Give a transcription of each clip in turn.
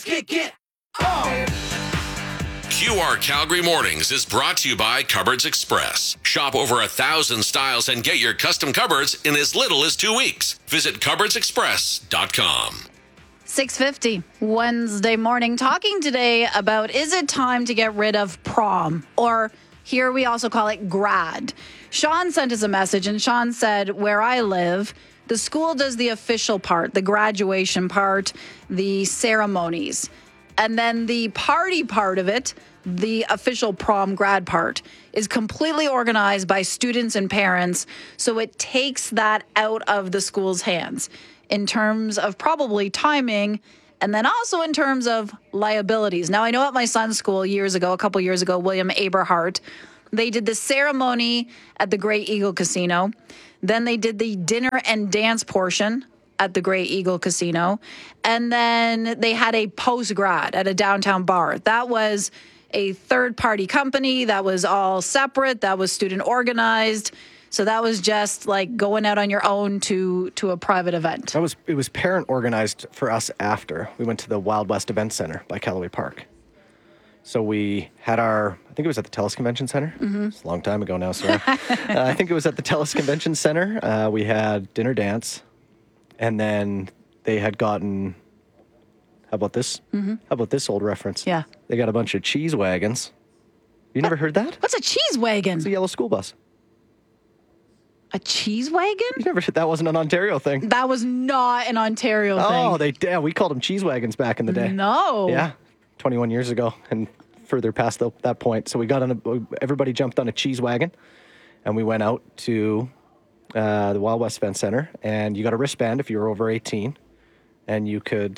Get on! QR Calgary Mornings is brought to you by Cupboards Express. Shop over 1,000 styles and get your custom cupboards in as little as 2 weeks. Visit cupboardsexpress.com. 6:50 Wednesday morning, talking today about, is it time to get rid of prom? Or here we also call it grad. Sean sent us a message, and Sean said, where I live, the school does the official part, the graduation part, the ceremonies. And then the party part of it, the official prom grad part, is completely organized by students and parents. So it takes that out of the school's hands in terms of probably timing, and then also in terms of liabilities. Now, I know at my son's school a couple years ago, William Aberhart, they did the ceremony at the Great Eagle Casino. Then they did the dinner and dance portion at the Great Eagle Casino. And then they had a post-grad at a downtown bar. That was a third-party company. That was all separate. That was student organized. So that was just like going out on your own to a private event. It was parent organized for us after. We went to the Wild West Event Center by Callaway Park. So we had I think it was at the TELUS Convention Center. Mm-hmm. It's a long time ago now, so I think it was at the TELUS Convention Center. We had dinner dance, and then they had gotten, how about this? Mm-hmm. How about this old reference? Yeah. They got a bunch of cheese wagons. You never heard that? What's a cheese wagon? It's a yellow school bus. A cheese wagon? You never that wasn't an Ontario thing. That was not an Ontario thing. Oh, we called them cheese wagons back in the day. No. Yeah, 21 years ago and further past that point. So everybody jumped on a cheese wagon, and we went out to the Wild West Event Center, and you got a wristband if you were over 18, and you could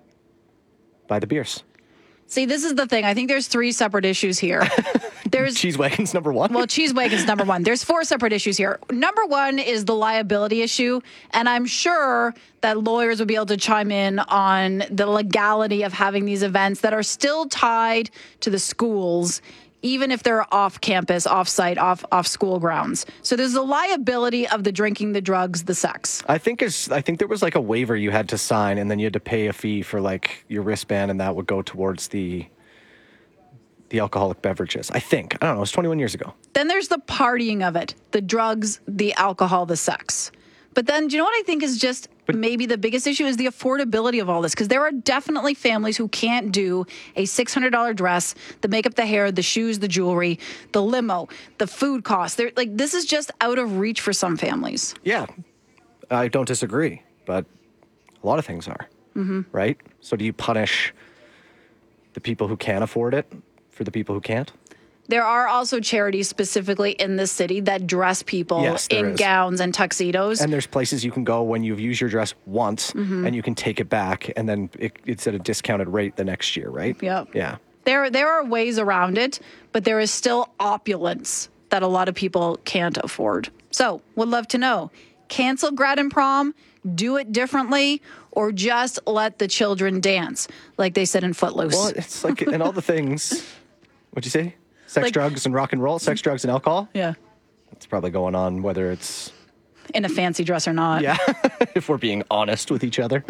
buy the beers. See, this is the thing. I think there's 3 separate issues here. There's cheese wagons number 1. Well, cheese wagons number 1. There's 4 separate issues here. Number 1 is the liability issue, and I'm sure that lawyers would be able to chime in on the legality of having these events that are still tied to the schools, even if they're off campus, off site, off school grounds. So there's the liability of the drinking, the drugs, the sex. I think there was like a waiver you had to sign, and then you had to pay a fee for like your wristband, and that would go towards the alcoholic beverages. I don't know. It was 21 years ago. Then there's the partying of it, the drugs, the alcohol, the sex. But then, do you know what I think is just maybe the biggest issue is the affordability of all this? Because there are definitely families who can't do a $600 dress, the makeup, the hair, the shoes, the jewelry, the limo, the food costs. This is just out of reach for some families. Yeah, I don't disagree, but a lot of things are, right? So do you punish the people who can afford it for the people who can't? There are also charities specifically in this city that dress people in gowns and tuxedos. And there's places you can go when you've used your dress once and you can take it back, and then it's at a discounted rate the next year, right? Yep. Yeah. There are ways around it, but there is still opulence that a lot of people can't afford. So, would love to know, cancel grad and prom, do it differently, or just let the children dance, like they said in Footloose. Well, it's like, and all the things, what'd you say? Sex, drugs, and rock and roll? Sex, drugs, and alcohol? Yeah. It's probably going on whether it's in a fancy dress or not. Yeah, if we're being honest with each other.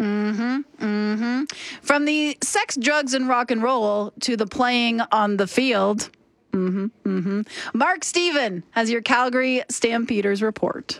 From the sex, drugs, and rock and roll to the playing on the field. Mark Steven has your Calgary Stampeders report.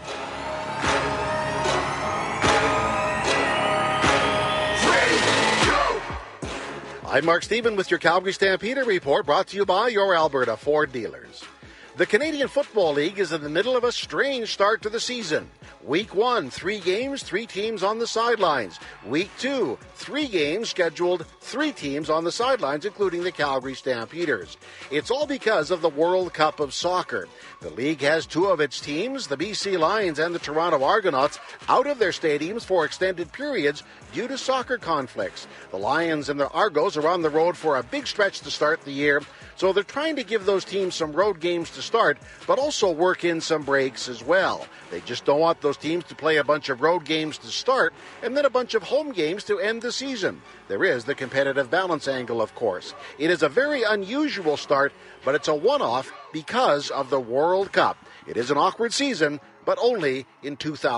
I'm Mark Steven with your Calgary Stampeder report, brought to you by your Alberta Ford dealers. The Canadian Football League is in the middle of a strange start to the season. Week 1, 3 games, 3 teams on the sidelines. Week 2, 3 games scheduled, 3 teams on the sidelines, including the Calgary Stampeders. It's all because of the World Cup of Soccer. The league has 2 of its teams, the BC Lions and the Toronto Argonauts, out of their stadiums for extended periods due to soccer conflicts. The Lions and the Argos are on the road for a big stretch to start the year, so they're trying to give those teams some road games to start, but also work in some breaks as well. They just don't want those teams to play a bunch of road games to start and then a bunch of home games to end the season. There is the competitive balance angle, of course. It is a very unusual start, but it's a one-off because of the World Cup. It is an awkward season, but only in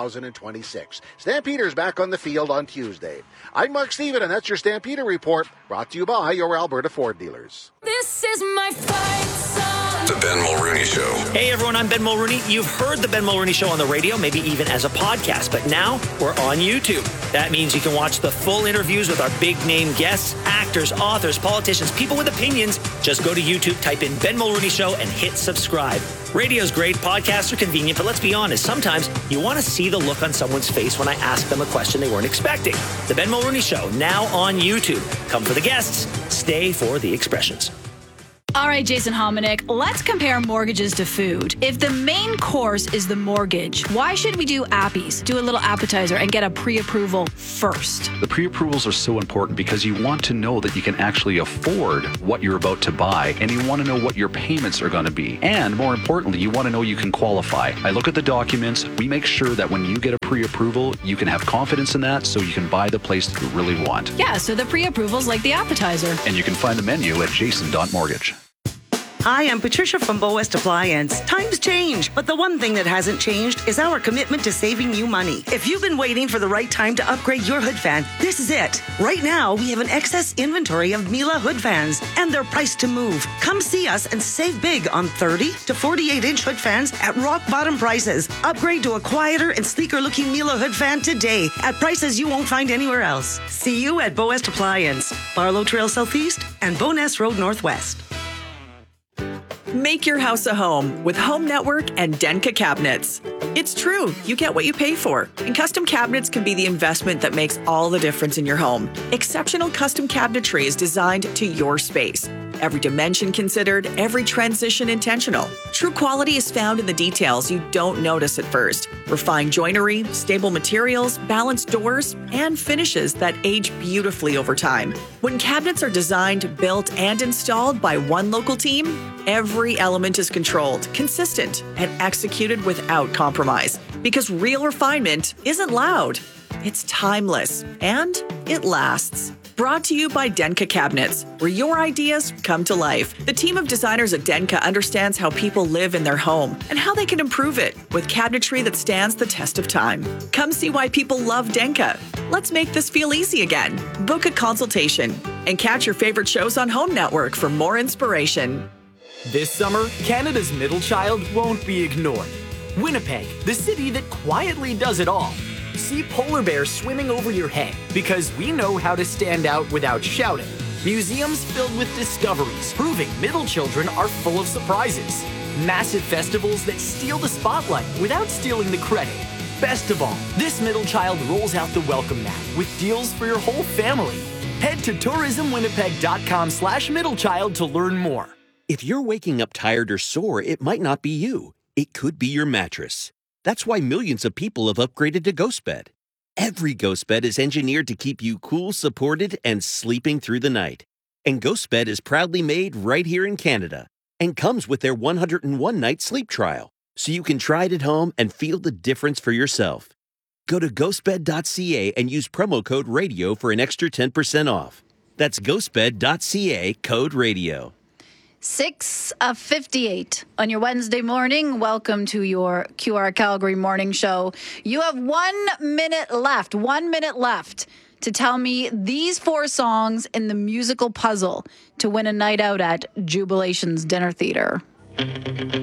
2026. Stampeders back on the field on Tuesday. I'm Mark Stephen, and that's your Stampeder Report, brought to you by your Alberta Ford dealers. This is my fight song. The Ben Mulrooney Show. Hey everyone, I'm Ben Mulrooney. You've heard the Ben Mulrooney Show on the radio, maybe even as a podcast, but now we're on YouTube. That means you can watch the full interviews with our big name guests, actors, authors, politicians, people with opinions. Just go to YouTube, type in Ben Mulrooney Show, and hit subscribe. Radio's great, podcasts are convenient, but let's be honest, sometimes you want to see the look on someone's face when I ask them a question they weren't expecting. The Ben Mulrooney Show, now on YouTube. Come for the guests, stay for the expressions. All right, Jason Hominick, let's compare mortgages to food. If the main course is the mortgage, why should we do appies, do a little appetizer, and get a pre-approval first? The pre-approvals are so important because you want to know that you can actually afford what you're about to buy, and you want to know what your payments are going to be. And more importantly, you want to know you can qualify. I look at the documents. We make sure that when you get a pre-approval, you can have confidence in that so you can buy the place that you really want. Yeah, so the pre-approval's like the appetizer. And you can find the menu at jason.mortgage. Hi, I'm Patricia from Bow West Appliance. Times change, but the one thing that hasn't changed is our commitment to saving you money. If you've been waiting for the right time to upgrade your hood fan, this is it. Right now, we have an excess inventory of Miele hood fans, and they're priced to move. Come see us and save big on 30 to 48-inch hood fans at rock bottom prices. Upgrade to a quieter and sleeker looking Miele hood fan today at prices you won't find anywhere else. See you at Bow West Appliance, Barlow Trail Southeast and Bowness Road Northwest. Make your house a home with Home Network and Denka Cabinets. It's true, you get what you pay for. And custom cabinets can be the investment that makes all the difference in your home. Exceptional custom cabinetry is designed to your space. Every dimension considered, every transition intentional. True quality is found in the details you don't notice at first. Refined joinery, stable materials, balanced doors, and finishes that age beautifully over time. When cabinets are designed, built, and installed by one local team, every element is controlled, consistent, and executed without compromise. Because real refinement isn't loud, it's timeless, and it lasts. Brought to you by Denka Cabinets, where your ideas come to life. The team of designers at Denka understands how people live in their home and how they can improve it with cabinetry that stands the test of time. Come see why people love Denka. Let's make this feel easy again. Book a consultation and catch your favorite shows on Home Network for more inspiration. This summer, Canada's middle child won't be ignored. Winnipeg, the city that quietly does it all. See polar bears swimming over your head because we know how to stand out without shouting. Museums filled with discoveries proving middle children are full of surprises. Massive festivals that steal the spotlight without stealing the credit. Best of all, this middle child rolls out the welcome mat with deals for your whole family. Head to tourismwinnipeg.com/middlechild to learn more. If you're waking up tired or sore, it might not be you. It could be your mattress. That's why millions of people have upgraded to GhostBed. Every GhostBed is engineered to keep you cool, supported, and sleeping through the night. And GhostBed is proudly made right here in Canada and comes with their 101-night sleep trial, so you can try it at home and feel the difference for yourself. Go to ghostbed.ca and use promo code RADIO for an extra 10% off. That's ghostbed.ca, code RADIO. 6:58 on your Wednesday morning. Welcome to your QR Calgary Morning Show. You have 1 minute left to tell me these 4 songs in the musical puzzle to win a night out at Jubilation's Dinner Theater.